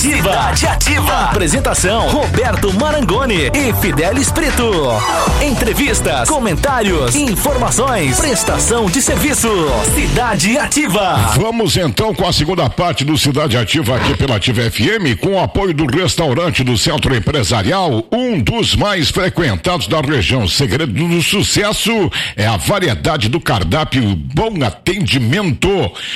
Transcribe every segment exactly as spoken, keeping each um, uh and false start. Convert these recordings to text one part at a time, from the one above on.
Ativa. Cidade Ativa. Apresentação: Roberto Marangoni e Fidelis Preto. Entrevistas, comentários, informações, prestação de serviço. Cidade Ativa. Vamos então com a segunda parte do Cidade Ativa aqui pela Ativa F M, com o apoio do restaurante do Centro Empresarial, um dos mais frequentados da região. O segredo do sucesso é a variedade do cardápio e o bom atendimento.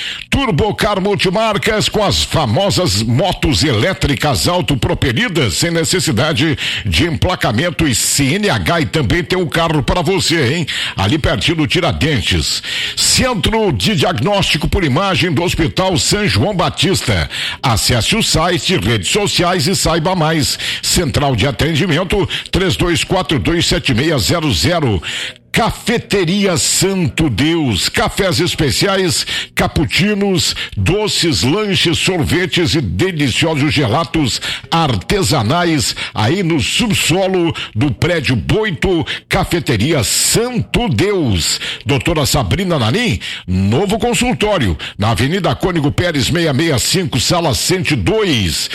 Turbocar Multimarcas, com as famosas motos elétricas autopropelidas, sem necessidade de emplacamento e C N H, e também tem um carro para você, hein? Ali pertinho do Tiradentes. Centro de Diagnóstico por Imagem do Hospital São João Batista. Acesse o site, redes sociais e saiba mais. Central de Atendimento três dois quatro dois sete seis zero zero. Cafeteria Santo Deus, cafés especiais, cappuccinos, doces, lanches, sorvetes e deliciosos gelatos artesanais aí no subsolo do prédio Boito. Cafeteria Santo Deus. Doutora Sabrina Nanim, novo consultório na Avenida Cônigo Pérez seiscentos e sessenta e cinco, sala cento e dois.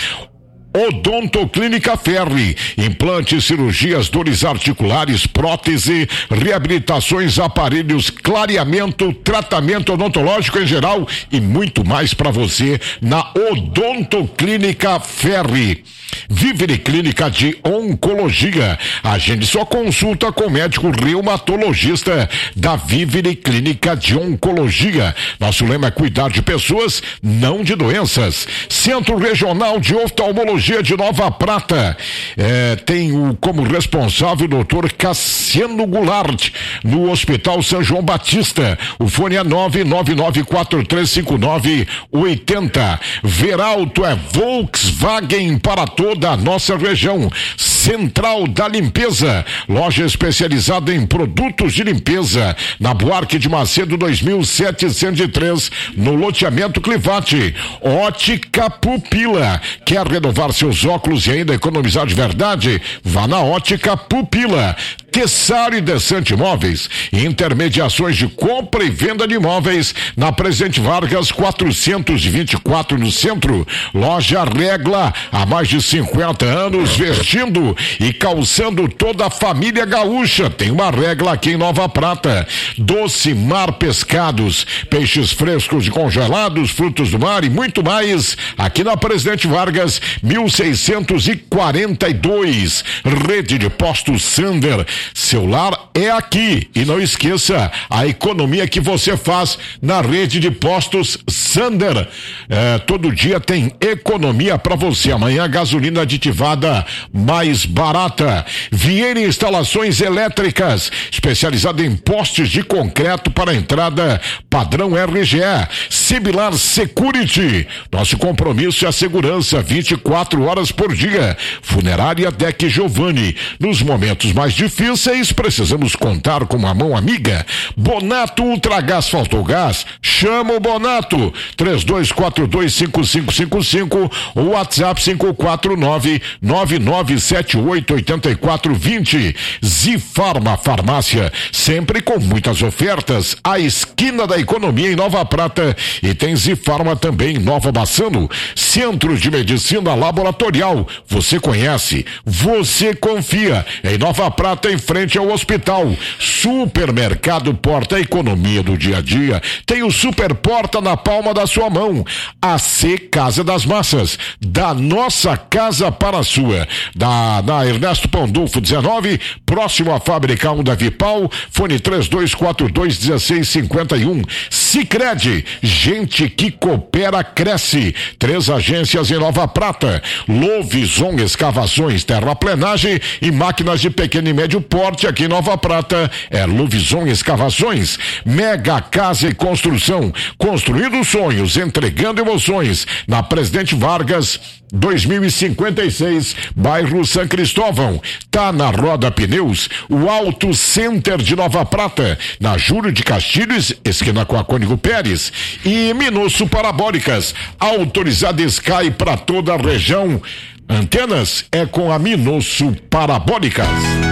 Odontoclínica Ferri, implantes, cirurgias, dores articulares, prótese, reabilitações, aparelhos, clareamento, tratamento odontológico em geral e muito mais para você na Odontoclínica Ferri. Vivere Clínica de Oncologia. Agende sua consulta com o médico reumatologista da Vivere Clínica de Oncologia. Nosso lema é cuidar de pessoas, não de doenças. Centro Regional de Oftalmologia de Nova Prata. É, tem o, como responsável o doutor Cassiano Goulart, no Hospital São João Batista. O fone é nove nove nove quatro três cinco nove oito zero. Veralto é Volkswagen para toda a nossa região. Central da Limpeza, loja especializada em produtos de limpeza, na Buarque de Macedo dois mil setecentos e três, no loteamento Clivate. Ótica Pupila, quer renovar seus óculos e ainda economizar de verdade? Vá na Ótica Pupila. Tessaro e Descante Imóveis, intermediações de compra e venda de imóveis, na Presidente Vargas quatrocentos e vinte e quatro, no centro. Loja Regla, há mais de cinquenta anos, vestindo e calçando toda a família gaúcha. Tem uma Regla aqui em Nova Prata. Doce Mar Pescados, peixes frescos e congelados, frutos do mar e muito mais, aqui na Presidente Vargas mil seiscentos e quarenta e dois. Rede de Postos Sander, seu lar é aqui. E não esqueça a economia que você faz na rede de postos Sander. É, todo dia tem economia para você. Amanhã gasolina aditivada mais barata. Vieira Instalações Elétricas, especializada em postes de concreto para entrada padrão R G E. Similar Security, nosso compromisso é a segurança vinte e quatro horas por dia. Funerária Deck Giovanni, nos momentos mais difíceis precisamos contar com uma mão amiga. Bonato Ultragás Faltogás, chama o Bonato. Três dois quatro dois cinco cinco cinco cinco, ou WhatsApp cinco quatro nove nove nove sete oito oito quatro dois zero. Zifarma Farmácia, sempre com muitas ofertas, a esquina da economia em Nova Prata, e tem Zifarma também em Nova Bassano. Centro de Medicina Laboratorial, você conhece, você confia, em Nova Prata, em frente ao hospital. Supermercado Porta, economia do dia a dia, tem o Super Porta na palma da sua mão. A C Casa das Massas, da nossa casa para a sua, da, da Ernesto Pandolfo dezenove, próximo à Fábrica um da Vipal. Fone três dois quatro dois um seis cinco um. Sicredi, gente que coopera cresce. Três agências em Nova Prata. Lovison Escavações, terraplenagem e máquinas de pequeno e médio porte aqui em Nova Prata. É Lovison Escavações. Mega Casa e Construção, construindo sonhos, entregando emoções, na Presidente Vargas dois mil e cinquenta e seis, bairro São Cristóvão. Tá na Roda Pneus, o Auto Center de Nova Prata, na Júlio de Castilhos, esquina com a Cônigo Pérez. E Minosso Parabólicas, autorizada Sky para toda a região. Antenas é com a Minosso Parabólicas.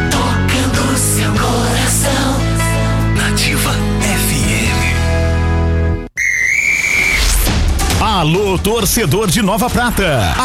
Tocando seu coração, Nativa F M. Alô, torcedor de Nova Prata.